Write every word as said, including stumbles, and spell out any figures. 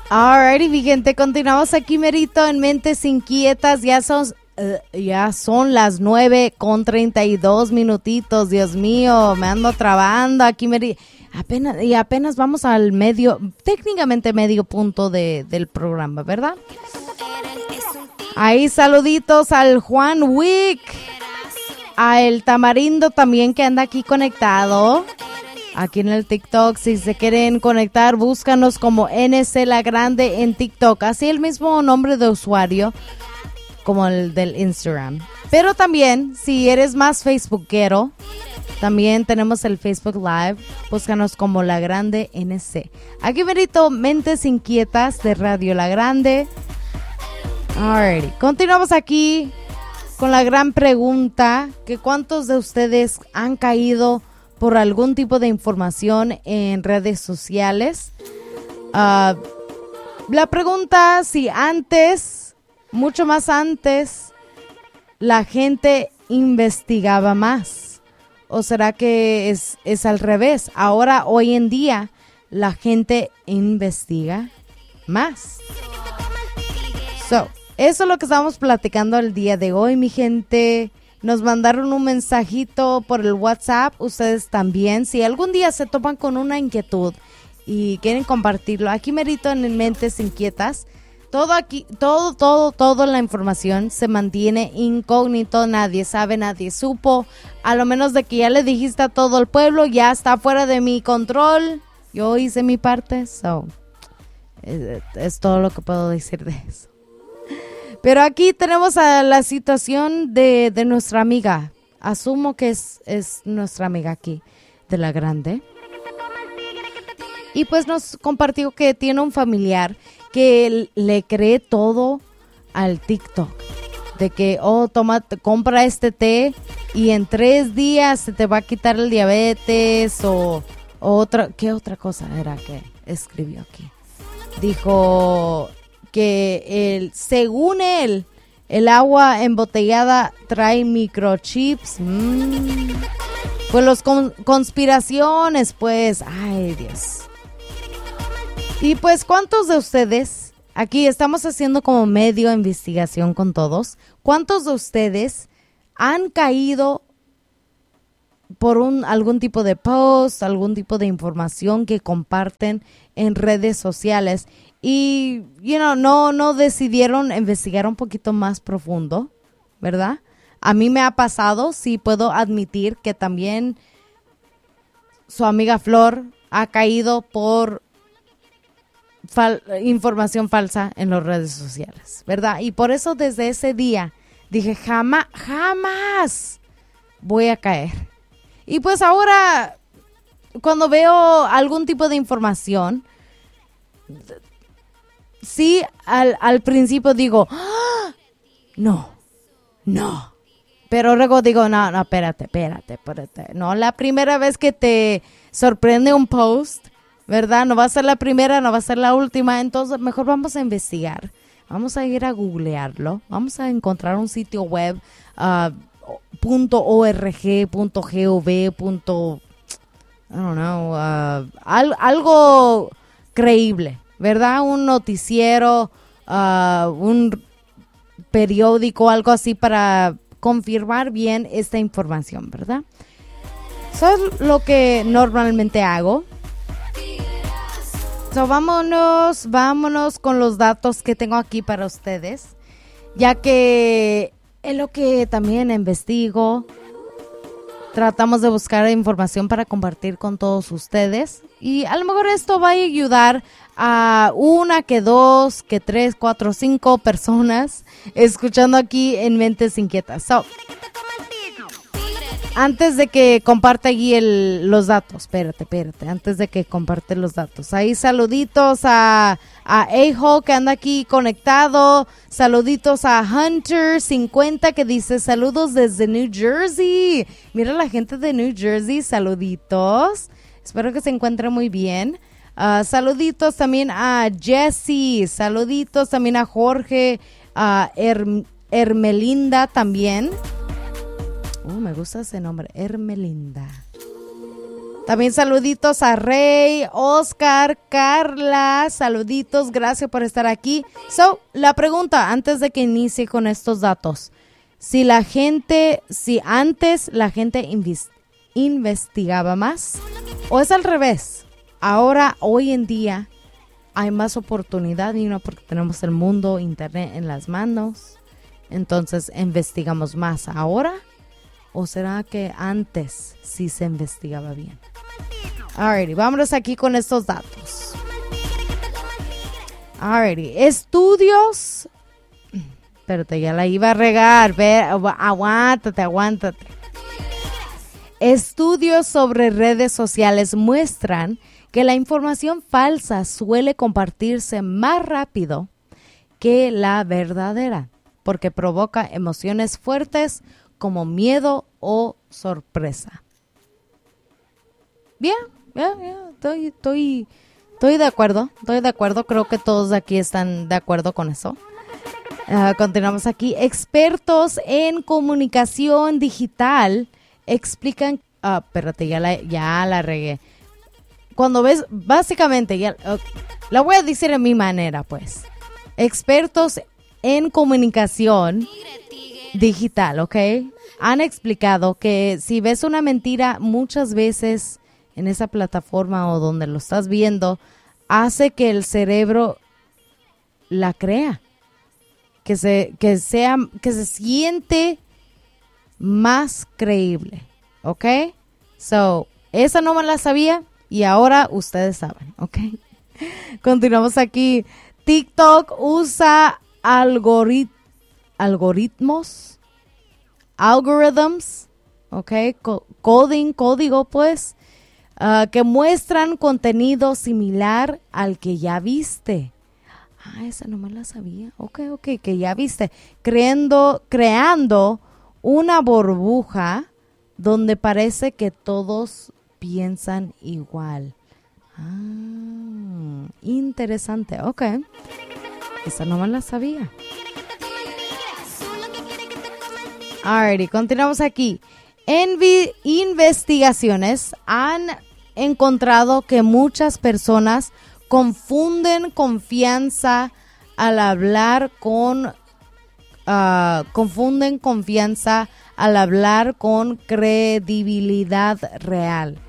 Alrighty, mi gente, continuamos aquí merito en Mentes Inquietas. Ya son, uh, ya son las nueve con treinta y dos minutitos. Dios mío, me ando trabando aquí merito. Apenas, y apenas vamos al medio, técnicamente medio punto de, del programa, ¿verdad? Ahí saluditos al Juan Wick, a el Tamarindo también que anda aquí conectado. Aquí en el TikTok, si se quieren conectar, búscanos como N C La Grande en TikTok. Así el mismo nombre de usuario como el del Instagram. Pero también, si eres más facebookero, también tenemos el Facebook Live. Búscanos como La Grande N C. Aquí merito Mentes Inquietas de Radio La Grande. Alrighty. Continuamos aquí con la gran pregunta, que ¿cuántos de ustedes han caído por algún tipo de información en redes sociales? Uh, la pregunta, si antes, mucho más antes, la gente investigaba más. ¿O será que es, es al revés? Ahora, hoy en día, la gente investiga más. So, eso es lo que estamos platicando el día de hoy, mi gente. Nos mandaron un mensajito por el WhatsApp, ustedes también. Si algún día se topan con una inquietud y quieren compartirlo, aquí merito en Mentes Inquietas. Todo aquí, todo, todo, toda la información se mantiene incógnito, nadie sabe, nadie supo. A lo menos de que ya le dijiste a todo el pueblo, ya está fuera de mi control. Yo hice mi parte, so, es, es todo lo que puedo decir de eso. Pero aquí tenemos a la situación de, de nuestra amiga. Asumo que es, es nuestra amiga aquí, de La Grande. Y pues nos compartió que tiene un familiar que le cree todo al TikTok. De que, oh, toma, compra este té y en tres días se te va a quitar el diabetes o, o otra. ¿Qué otra cosa era que escribió aquí? Dijo que el, según él, el agua embotellada trae microchips. Mm. Pues los con, conspiraciones, pues, ay Dios. Y pues, ¿cuántos de ustedes, aquí estamos haciendo como medio investigación con todos, cuántos de ustedes han caído por un algún tipo de post, algún tipo de información que comparten en redes sociales y, you know, no, no decidieron investigar un poquito más profundo, ¿verdad? A mí me ha pasado, sí puedo admitir que también su amiga Flor ha caído por fal- información falsa en las redes sociales, ¿verdad? Y por eso desde ese día dije, jamás, jamás voy a caer. Y pues ahora, cuando veo algún tipo de información, sí, al, al principio digo, ¡ah! no, no. Pero luego digo, no, no, espérate, espérate, espérate. No, la primera vez que te sorprende un post, ¿verdad? No va a ser la primera, no va a ser la última. Entonces, mejor vamos a investigar. Vamos a ir a googlearlo. Vamos a encontrar un sitio web, uh, .org, .gov, punto, I don't know, uh, al, algo creíble, ¿verdad? Un noticiero, uh, un periódico, algo así para confirmar bien esta información, ¿verdad? Eso es lo que normalmente hago. So, vámonos, vámonos con los datos que tengo aquí para ustedes, ya que es lo que también investigo. Tratamos de buscar información para compartir con todos ustedes. Y a lo mejor esto va a ayudar a una, que dos, que tres, cuatro, cinco personas escuchando aquí en Mentes Inquietas. So, antes de que comparte allí el, los datos, espérate, espérate, antes de que comparte los datos. Ahí saluditos a, a Ejo que anda aquí conectado. Saluditos a Hunter cincuenta que dice saludos desde New Jersey. Mira la gente de New Jersey, saluditos. Espero que se encuentre muy bien. Uh, saluditos también a Jessie, saluditos también a Jorge, a Her- Hermelinda también. Oh, me gusta ese nombre, Hermelinda. También saluditos a Rey, Oscar, Carla, saluditos, gracias por estar aquí. So, la pregunta antes de que inicie con estos datos, si la gente, si antes la gente invis- investigaba más o es al revés, ahora, hoy en día hay más oportunidad y no porque tenemos el mundo, internet en las manos, entonces investigamos más ahora. ¿O será que antes sí se investigaba bien? Alrighty, vámonos aquí con estos datos. Alrighty, estudios. Espérate, ya la iba a regar. Ve, aguántate, aguántate. Estudios sobre redes sociales muestran que la información falsa suele compartirse más rápido que la verdadera, porque provoca emociones fuertes como miedo o sorpresa. Bien, bien, bien, estoy, estoy, estoy de acuerdo, estoy de acuerdo, creo que todos aquí están de acuerdo con eso. Uh, continuamos aquí. Expertos en comunicación digital explican, ah, uh, espérate, ya la, ya la regué. Cuando ves, básicamente, ya, uh, la voy a decir en mi manera, pues. Expertos en comunicación digital, ¿ok? Han explicado que si ves una mentira muchas veces en esa plataforma o donde lo estás viendo, hace que el cerebro la crea, que se, que sea, que se siente más creíble, ¿ok? So, esa no me la sabía y ahora ustedes saben, ¿ok? Continuamos aquí. TikTok usa algorit- algoritmos, algorithms, ¿ok? Co- coding, código, pues, uh, que muestran contenido similar al que ya viste. Ah, esa no me la sabía. Ok, ok, que ya viste. Creando, creando una burbuja donde parece que todos piensan igual. Ah, interesante. Ok. Esa no me la sabía. Alrighty, continuamos aquí. En vi- investigaciones han encontrado que muchas personas confunden confianza al hablar con uh, confunden confianza al hablar con credibilidad real.